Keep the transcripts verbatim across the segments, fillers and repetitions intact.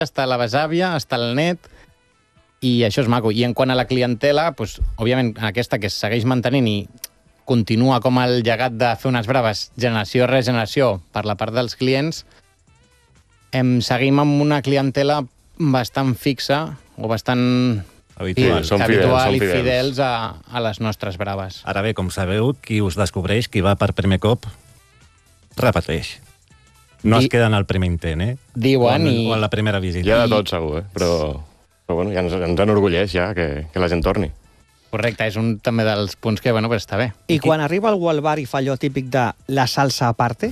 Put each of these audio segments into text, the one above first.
està la besàvia, està el net, i això és maco. I en quant a la clientela, doncs, òbviament, aquesta que es segueix mantenint i continua com el llegat de fer unes braves generació rere generació per la part dels clients, em seguim amb una clientela bastant fixa o bastant habitual, sí, habitual fidels, i fidels a, a les nostres braves. Ara bé, com sabeu, qui us descobreix, qui va per primer cop, repeteix. No I... es queda en el primer intent, eh? Diuen o en, i... o en la primera visita. Hi ha de tot, segur, eh? Però, però bueno, ja ens, ens enorgulleix ja que, que la gent torni. Correcte, és un també dels punts que, bueno, pues està bé. I quan arriba algú al bar i fa allò típic de la salsa aparte?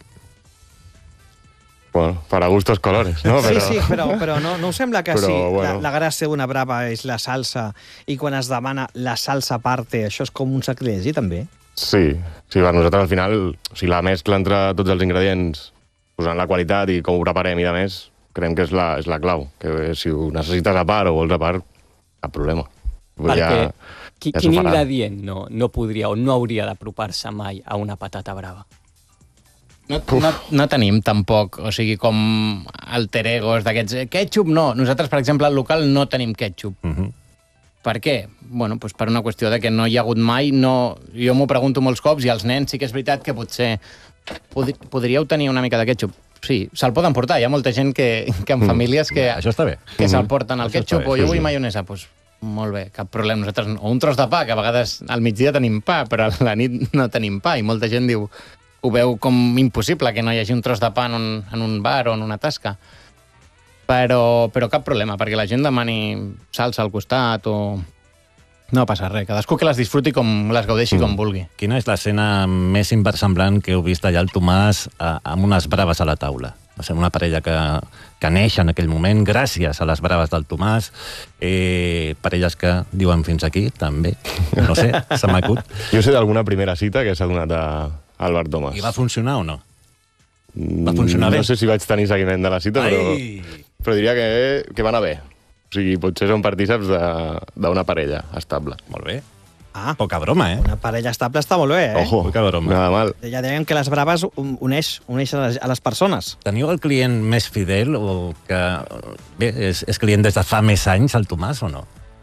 Bueno, para gustos colores, no? Sí, Però... sí, però, però no, no us sembla que però, sí, bueno. la, la gràcia d'una brava és la salsa i quan es demana la salsa aparte, això és com un sacrilegi, també? Sí, sí, per nosaltres al final, o sigui, la mescla entre tots els ingredients, posant la qualitat i com ho preparem i de més, creiem que és la, és la clau. Que si ho necessites a part o vols a part, cap problema. Perquè ja, qui, ja quin ingredient no, no podria o no hauria d'apropar-se mai a una patata brava? No, no, no tenim tampoc, o sigui, com alter egos d'aquests... Ketchup no. Nosaltres, per exemple, al local no tenim ketchup. Uh -huh. Per què? Bueno, doncs per una qüestió de que no hi ha hagut mai... No... Jo m'ho pregunto molts cops i als nens sí que és veritat que potser pod podríeu tenir una mica de ketchup. Sí, se'l poden portar. Hi ha molta gent que, que en famílies que, Això està bé. que se'l porten al Això ketchup bé, o jo sí, vull sí. maionesa. Doncs molt bé, cap problema. Nosaltres, o un tros de pa, que a vegades al migdia tenim pa, però a la nit no tenim pa. I molta gent diu... Ho veu com impossible que no hi hagi un tros de pa en un, en un bar o en una tasca. Però, però cap problema, perquè la gent demani salsa al costat o... No passa res, cadascú que les disfruti com les gaudeixi mm. com vulgui. Quina és l'escena més inversemblant que heu vist allà al Tomàs a, amb unes braves a la taula? Va ser una parella que, que neix en aquell moment gràcies a les braves del Tomàs. Eh, parelles que diuen fins aquí, també. No sé, se m'acut. Jo sé d'alguna primera cita que s'ha donat a... Albert Tomàs. I va funcionar o no? Va funcionar bé? No sé si vaig tenir seguiment de la cita, però, però diria que, que va anar bé. O sigui, potser són partíceps d'una parella estable. Molt bé. Ah, poca broma, eh? Una parella estable està molt bé, eh? Ojo, poca broma. Nada mal. Ja deien que les braves uneix, uneix a, les, a les persones. Teniu el client més fidel o que bé, és, és client des de fa més anys, el Tomàs, o no?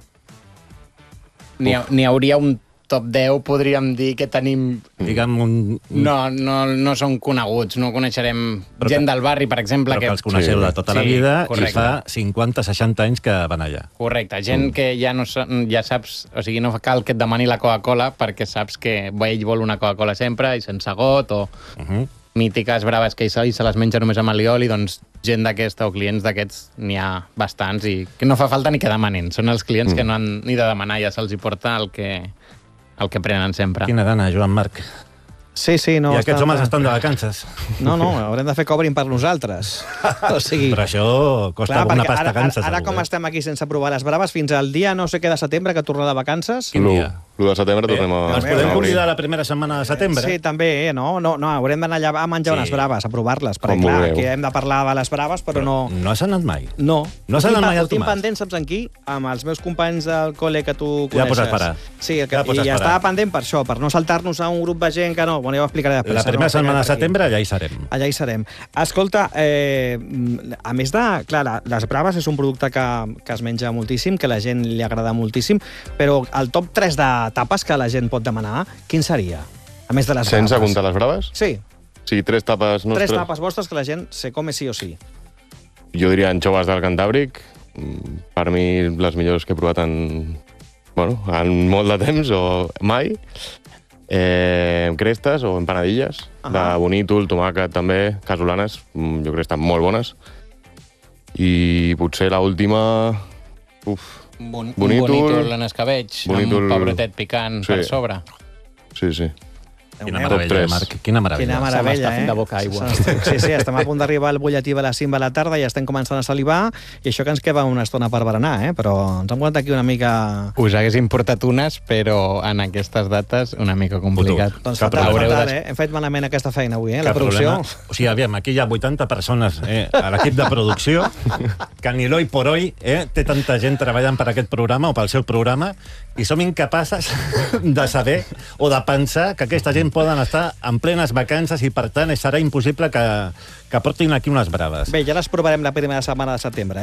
N'hi hauria un top deu, podríem dir que tenim... Digue'm un... No, no, no són coneguts, no coneixerem però gent que, del barri, per exemple... Però que, que els coneixeu sí, de tota sí, la vida correcte. I fa cinquanta seixanta anys que van allà. Correcte, gent mm. que ja no ja saps... O sigui, no cal que et demani la Coca-Cola perquè saps que ell vol una Coca-Cola sempre i sense got o... Uh -huh. Mítiques braves que ell se les menja només amb alioli, doncs gent d'aquesta o clients d'aquests n'hi ha bastants i que no fa falta ni que demanin. Són els clients mm. que no han ni de demanar, ja se'ls hi porta el que... el que prenen sempre. Quina gana, Joan Marc. Sí, sí, no... I aquests homes estan de vacances. No, no, haurem de fer que obrin per nosaltres. O sigui... Però això costa alguna pasta ara, cansa, ara, ara com estem aquí sense provar les braves, fins al dia no sé què de setembre que torna de vacances... Quin dia? l'u de setembre tornem a... Ens podem convidar la primera setmana de setembre? Sí, també, eh? no, no, no, haurem d'anar allà a menjar sí. unes braves, a provar-les, perquè Com clar, vulgueu. aquí hem de parlar de les braves, però, però no... No has anat mai? No. No has anat mai al Tomàs? Ho tinc Tomàs? pendent, saps en qui? Amb els meus companys del col·le que tu coneixes. Ja pots esperar. Sí, que, ja i ja estava pendent per això, per no saltar-nos a un grup de gent que no... Bueno, ja ho explicaré després. La primera no, setmana de setembre allà hi serem. Allà hi serem. Escolta, eh, a més de... Clar, les braves és un producte que, que es menja moltíssim, que a la gent li agrada moltíssim, però el top tres de tapes que la gent pot demanar, quin seria? A més de les Sense braves. comptar les braves? Sí. Sí, tres tapes nostres. Tres tapes vostres que la gent se come sí o sí. Jo diria anxoves del Cantàbric. Per mi, les millors que he provat en... Bueno, en molt de temps o mai. Eh, crestes o empanadilles. Uh -huh. De bonítol, tomàquet també, casolanes. Jo crec que estan molt bones. I potser l'última... Uf... Bon, bonítol, bonítol en escabeig, bonítol... amb un pebrotet picant sí. per sobre. Sí, sí. Quina meravella, Marc. Quina meravella. Quina meravella, eh? Fent de boca aigua. Sí, sí, estem a punt d'arribar al butlletí de les cinc de la tarda i estem començant a salivar i això que ens queda una estona per berenar, eh? Però ens hem guanyat aquí una mica... Us haguéssim portat unes, però en aquestes dates una mica complicat. Doncs fatal, fatal, eh? Hem fet malament aquesta feina avui, eh? La producció. O sigui, aviam, aquí hi ha vuitanta persones eh, a l'equip de producció que ni l'oi por oi eh, té tanta gent treballant per aquest programa o pel seu programa i som incapaces de saber o de pensar que aquesta gent poden estar en plenes vacances i, per tant, serà impossible que, que portin aquí unes braves. Bé, ja les provarem la primera setmana de setembre.